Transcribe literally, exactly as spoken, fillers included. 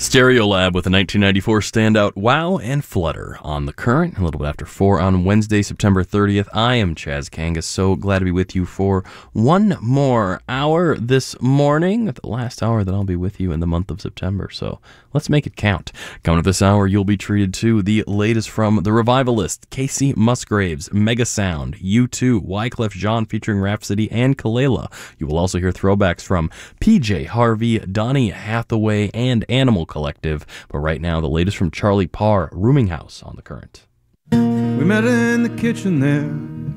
Stereolab with a nineteen ninety-four standout Wow and Flutter on the Current, a little bit after four on Wednesday, September thirtieth. I am Chaz Kangas, so glad to be with you for one more hour this morning, the last hour that I'll be with you in the month of September, so let's make it count. Coming up this hour, you'll be treated to the latest from The Revivalist, Casey Musgraves, Mega Sound, U two, Wyclef Jean featuring Rhapsody, and Kalela. You will also hear throwbacks from P J Harvey, Donny Hathaway, and Animal Collective. But right now, the latest from Charlie Parr, Rooming House on the Current. We met in the kitchen there,